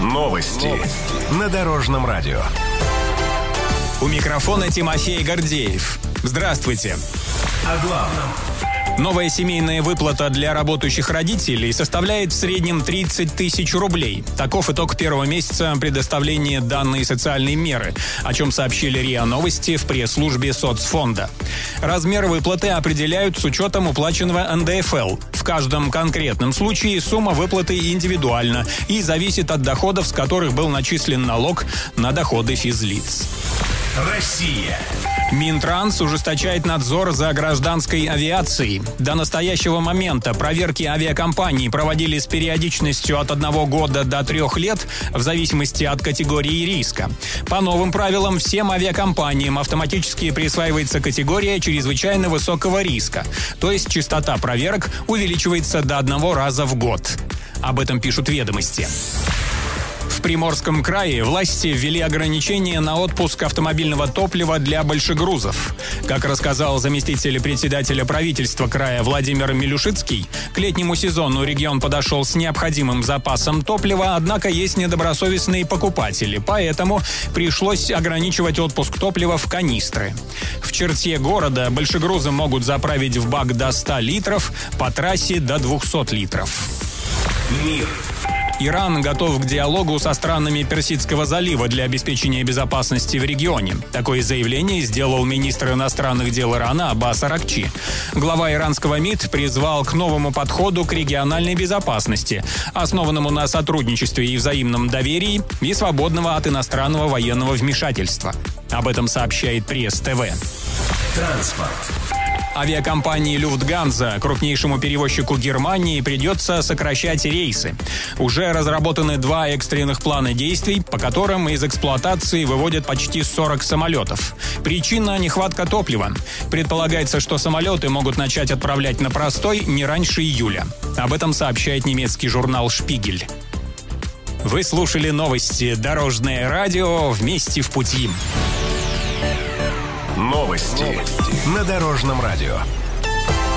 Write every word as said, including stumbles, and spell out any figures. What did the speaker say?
Новости. Новости. На Дорожном радио. У микрофона Тимофей Гордеев. Здравствуйте. О главном. Новая семейная выплата для работающих родителей составляет в среднем тридцать тысяч рублей. Таков итог первого месяца предоставления данной социальной меры, о чем сообщили РИА Новости в пресс-службе соцфонда. Размер выплаты определяют с учетом уплаченного эн дэ эф эл. В каждом конкретном случае сумма выплаты индивидуальна и зависит от доходов, с которых был начислен налог на доходы физлиц. Россия. Минтранс ужесточает надзор за гражданской авиацией. До настоящего момента проверки авиакомпаний проводили с периодичностью от одного года до трех лет в зависимости от категории риска. По новым правилам всем авиакомпаниям автоматически присваивается категория чрезвычайно высокого риска, то есть частота проверок увеличивается до одного раза в год. Об этом пишут «Ведомости». В Приморском крае власти ввели ограничения на отпуск автомобильного топлива для большегрузов. Как рассказал заместитель председателя правительства края Владимир Милюшицкий, к летнему сезону регион подошел с необходимым запасом топлива, однако есть недобросовестные покупатели, поэтому пришлось ограничивать отпуск топлива в канистры. В черте города большегрузы могут заправить в бак до ста литров, по трассе до двухсот литров. Мир. Иран готов к диалогу со странами Персидского залива для обеспечения безопасности в регионе. Такое заявление сделал министр иностранных дел Ирана Аббас Аракчи. Глава иранского МИД призвал к новому подходу к региональной безопасности, основанному на сотрудничестве и взаимном доверии и свободного от иностранного военного вмешательства. Об этом сообщает Пресс-ТВ. Транспорт. Авиакомпании «Люфтганза», крупнейшему перевозчику Германии, придется сокращать рейсы. Уже разработаны два экстренных плана действий, по которым из эксплуатации выводят почти сорок самолетов. Причина – нехватка топлива. Предполагается, что самолеты могут начать отправлять на простой не раньше июля. Об этом сообщает немецкий журнал «Шпигель». Вы слушали новости «Дорожное радио». Вместе в пути. Новости. Новости. На Дорожном радио.